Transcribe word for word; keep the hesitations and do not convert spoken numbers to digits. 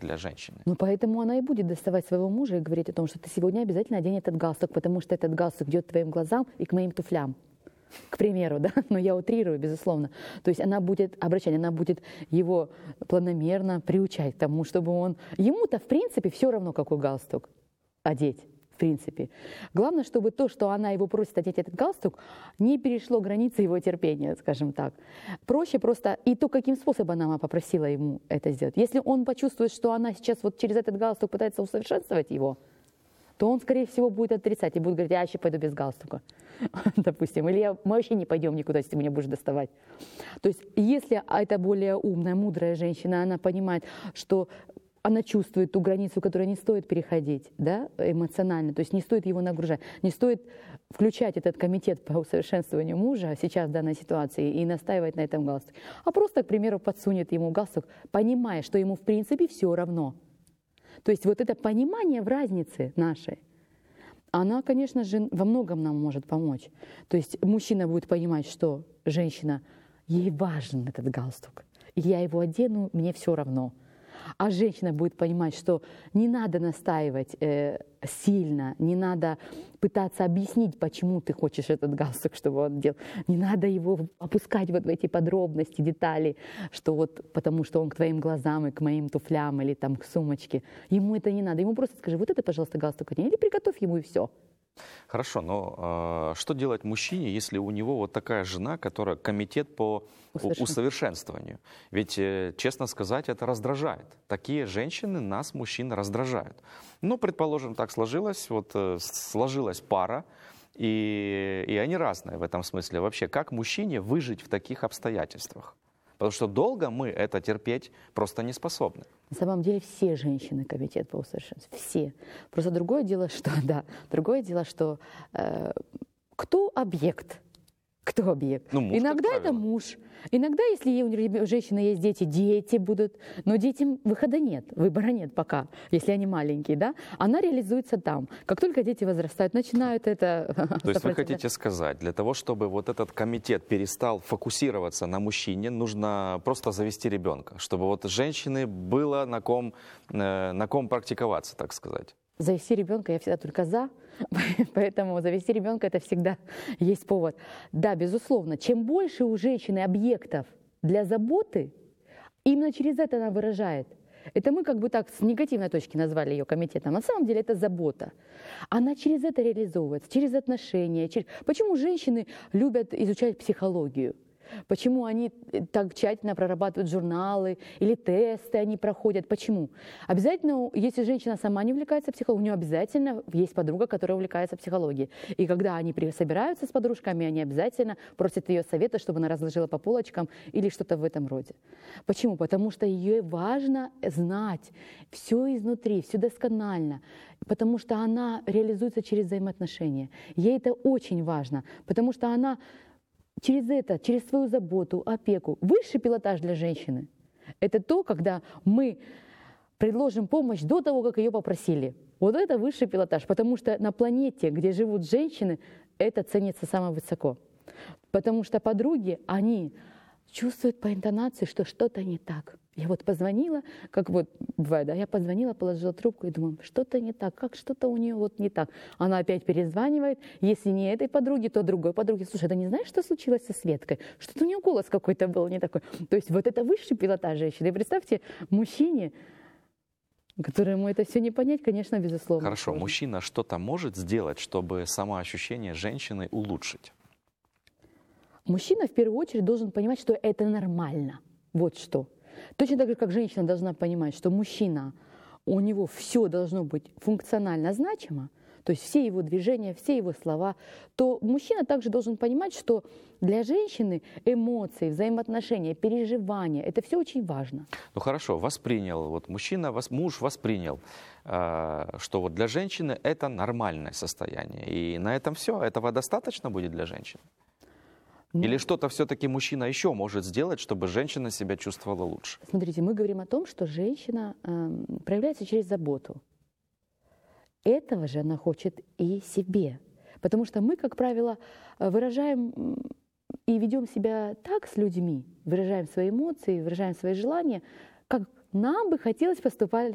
для женщины. Ну, поэтому она и будет доставать своего мужа и говорить о том, что ты сегодня обязательно одень этот галстук, потому что этот галстук идет к твоим глазам и к моим туфлям. К примеру, да, но я утрирую, безусловно. То есть она будет обращать, она будет его планомерно приучать к тому, чтобы он... Ему-то, в принципе, все равно, какой галстук одеть, в принципе. Главное, чтобы то, что она его просит одеть этот галстук, не перешло границы его терпения, скажем так. Проще просто... И то, каким способом она попросила ему это сделать. Если он почувствует, что она сейчас вот через этот галстук пытается усовершенствовать его, то он, скорее всего, будет отрицать и будет говорить: я еще пойду без галстука, допустим, или я, мы вообще не пойдем никуда, если ты меня будешь доставать. То есть если это более умная, мудрая женщина, она понимает, что она чувствует ту границу, которую не стоит переходить, да, эмоционально, то есть не стоит его нагружать, не стоит включать этот комитет по усовершенствованию мужа сейчас в данной ситуации и настаивать на этом галстуке, а просто, к примеру, подсунет ему галстук, понимая, что ему в принципе все равно. То есть вот это понимание в разнице нашей, она, конечно же, во многом нам может помочь. То есть мужчина будет понимать, что женщина, ей важен этот галстук, и я его одену, мне все равно. А женщина будет понимать, что не надо настаивать э, сильно, не надо пытаться объяснить, почему ты хочешь этот галстук, чтобы он делал. Не надо его опускать вот в эти подробности, детали, что вот потому что он к твоим глазам и к моим туфлям или там к сумочке. Ему это не надо. Ему просто скажи: вот это, пожалуйста, галстук одень, или приготовь ему, и все. Хорошо, но э, что делать мужчине, если у него вот такая жена, которая комитет по Усовершен- усовершенствованию? Ведь, э, честно сказать, это раздражает. Такие женщины нас, мужчин, раздражают. Ну, предположим, так сложилось, вот э, сложилась пара, и, и они разные в этом смысле. Вообще, как мужчине выжить в таких обстоятельствах? Потому что долго мы это терпеть просто не способны. На самом деле все женщины комитет по усовершенствованию, все. Просто другое дело, что да, другое дело, что э, кто объект, кто объект. Ну, муж, иногда как это правило. муж, иногда, если у женщины есть дети, дети будут, но детям выхода нет, выбора нет пока, если они маленькие, да. Она реализуется там. Как только дети возрастают, начинают это. То есть вы хотите сказать, для того, чтобы вот этот комитет перестал фокусироваться на мужчине, нужно просто завести ребенка, чтобы вот женщины было на ком, э, на ком практиковаться, так сказать? Завести ребенка я всегда только за, поэтому завести ребенка это всегда есть повод. Да, безусловно, чем больше у женщины объектов для заботы, именно через это она выражает. Это мы как бы так с негативной точки назвали ее комитетом. На самом деле это забота. Она через это реализовывается, через отношения. Через... Почему женщины любят изучать психологию? Почему они так тщательно прорабатывают журналы или тесты они проходят? Почему? Обязательно, если женщина сама не увлекается психологией, у нее обязательно есть подруга, которая увлекается психологией. И когда они собираются с подружками, они обязательно просят ее совета, чтобы она разложила по полочкам или что-то в этом роде. Почему? Потому что ей важно знать все изнутри, все досконально. Потому что она реализуется через взаимоотношения. Ей это очень важно, потому что она через это, через свою заботу, опеку. Высший пилотаж для женщины – это то, когда мы предложим помощь до того, как ее попросили. Вот это высший пилотаж, потому что на планете, где живут женщины, это ценится самое высоко. Потому что подруги, они чувствуют по интонации, что что-то не так. Я вот позвонила, как вот бывает, да, я позвонила, положила трубку и думаю, что-то не так, как что-то у нее вот не так. Она опять перезванивает, если не этой подруги, то другой подруги. Слушай, да не знаешь, что случилось со Светкой? Что-то у нее голос какой-то был не такой. То есть вот это высший пилотаж женщины. И представьте, мужчине, которому это все не понять, конечно, безусловно. Хорошо, сложно. Мужчина что-то может сделать, чтобы самоощущение женщины улучшить? Мужчина в первую очередь должен понимать, что это нормально. Вот что. Точно так же, как женщина должна понимать, что мужчина, у него все должно быть функционально значимо, то есть все его движения, все его слова, то мужчина также должен понимать, что для женщины эмоции, взаимоотношения, переживания – это все очень важно. Ну хорошо, воспринял, вот мужчина, муж воспринял, что вот для женщины это нормальное состояние, и на этом все, этого достаточно будет для женщины? Или что-то все-таки мужчина еще может сделать, чтобы женщина себя чувствовала лучше? Смотрите, мы говорим о том, что женщина э, проявляется через заботу. Этого же она хочет и себе. Потому что мы, как правило, выражаем и ведем себя так с людьми, выражаем свои эмоции, выражаем свои желания, как нам бы хотелось поступать